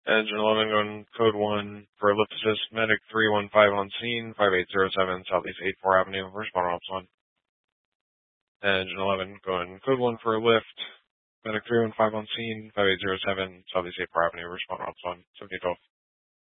Engine 11 going code 1 for lift assist. Medic 315 on scene, 5807 Southeast 84 Avenue. Respond ops 1. Engine 11 going code 1 for lift. Medic 315 on scene, 5807 Southeast 84 Avenue. Respond ops 1. 7012.